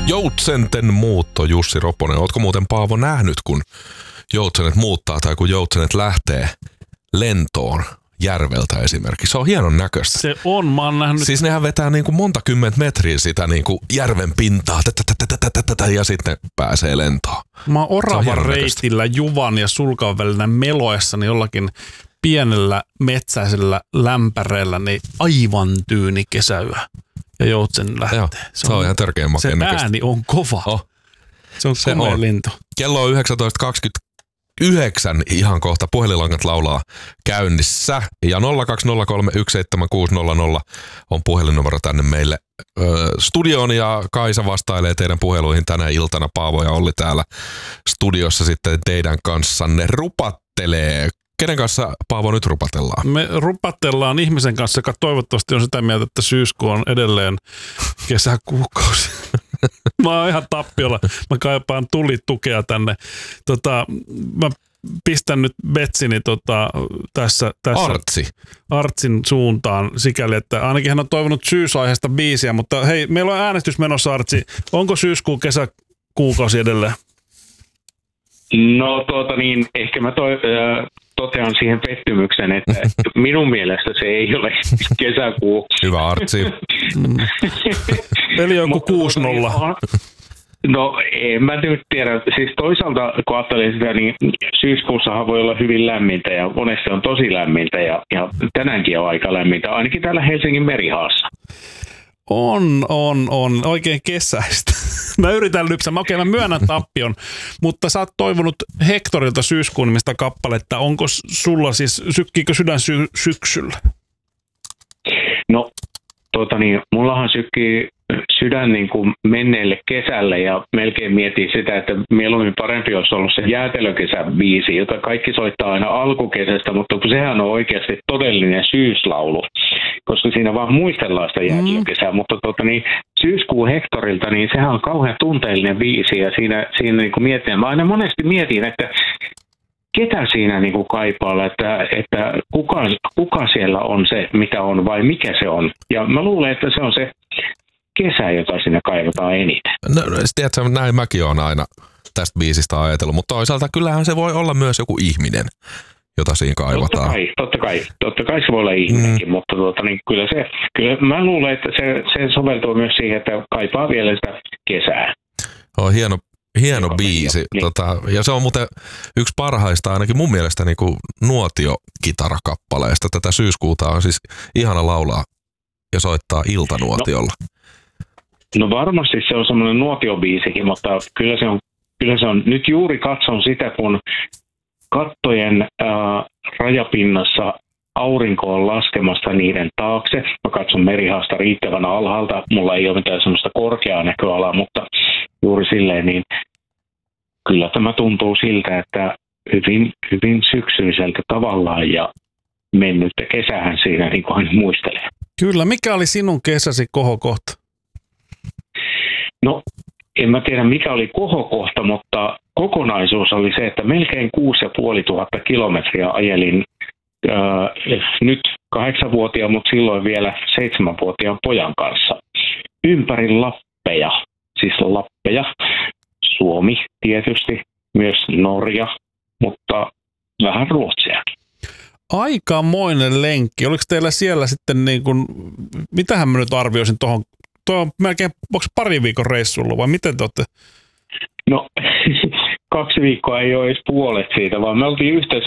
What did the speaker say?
Joutsenten muutto, Jussi Roponen. Ootko muuten, Paavo, nähnyt, kun joutsenet muuttaa tai kun joutsenet lähtee lentoon järveltä esimerkiksi? Se on hienon näköistä. Se on, mä oon nähnyt. Siis nehän vetää niinku monta kymmentä metriä sitä niinku järven pintaa ja sitten pääsee lentoon. Mä oon oravan reitillä Juvan ja Sulkavan välillä meloessani jollakin pienellä metsäisellä lämpäreellä, niin aivan tyyni kesäyö. Ja joutsen lähtee. Joo, se on ihan törkeän makeen näköistä. Se ääni on kova. Oh. Se on komea lintu. Kello on 19.29 ihan kohta. Puhelinlangat laulaa käynnissä. Ja 020317600 on puhelinnumero tänne meille studioon. Ja Kaisa vastailee teidän puheluihin tänä iltana. Paavo ja Olli täällä studiossa sitten teidän kanssanne rupattelee. Kenen kanssa, Paavo, nyt rupatellaan? Me rupatellaan ihmisen kanssa, joka toivottavasti on sitä mieltä, että syyskuu on edelleen kesäkuukausi. Mä oon ihan tappiolla. Mä kaipaan tulitukea tänne. Mä pistän nyt betsini tässä Artsin suuntaan sikäli, että ainakin hän on toivonut syysaiheesta biisiä, mutta hei, meillä on äänestys menossa, Artsi. Onko syyskuu kesäkuukausi edelleen? No ehkä mä totean siihen pettymyksen, että minun mielestä se ei ole kesäkuu. Hyvä, Artsi. Eli joku 6-0. No en mä nyt tiedä. Siis toisaalta kun ajattelee sitä, niin syyskuussahan voi olla hyvin lämmintä ja monesti on tosi lämmintä ja tänäänkin on aika lämmintä, ainakin täällä Helsingin merihaassa. On. Oikein kesäistä. Mä yritän lypsää. Mä myönnän tappion, mutta sä oot toivonut Hektorilta syyskuun nimistä kappaletta. Onko sulla siis, sykkiikö sydän syksyllä? No, mullahan sykkii sydän niin kuin menneelle kesälle ja melkein mietin sitä, että mieluummin parempi olisi ollut se jäätelökesän biisi, jota kaikki soittaa aina alkukesästä, mutta sehän on oikeasti todellinen syyslaulu, koska siinä vaan muistellaan sitä jäätelökesää, mutta syyskuun Hektorilta, niin sehän on kauhean tunteellinen biisi ja siinä niin kuin mietin, mä aina monesti mietin, että ketä siinä niin kuin kaipaalla, että kuka siellä on se, mitä on vai mikä se on. Ja mä luulen, että se on se kesä, jota siinä kaivataan eniten. No, tiedätkö, näin mäkin olen aina tästä biisistä ajatellut, mutta toisaalta kyllähän se voi olla myös joku ihminen, jota siinä kaivataan. Totta kai se voi olla ihminenkin, mutta kyllä mä luulen, että se soveltuu myös siihen, että kaipaa vielä sitä kesää. Hieno biisi. Niin. Ja se on muuten yksi parhaista ainakin mun mielestä niin kuin nuotio-kitarakappaleista. Tätä syyskuuta on siis ihana laulaa ja soittaa iltanuotiolla. No varmasti se on semmoinen nuotiobiisikin, mutta kyllä se on. Nyt juuri katson sitä, kun kattojen rajapinnassa aurinko on laskemassa niiden taakse. Mä katson merihaasta riittävän alhaalta. Mulla ei ole mitään semmoista korkeaa näköalaa, mutta juuri silleen, niin kyllä tämä tuntuu siltä, että hyvin, hyvin syksyiseltä tavallaan ja mennyttä kesähän siinä niin kuin hän muistelee. Kyllä, mikä oli sinun kesäsi kohokohta? No, en mä tiedä mikä oli kohokohta, mutta kokonaisuus oli se, että melkein 6500 kilometriä ajelin nyt 8-vuotiaan, mutta silloin vielä 7-vuotiaan pojan kanssa ympäri Lappeja. Siis Lappeja, Suomi tietysti, myös Norja, mutta vähän Ruotsiakin. Aikamoinen lenkki. Oliko teillä siellä sitten niin kuin, mitähän mä nyt arvioisin tuohon, on melkein, onko pari viikon reissulla vai miten te olette? No 2 viikkoa ei ole edes puolet siitä, vaan me oltiin yhteensä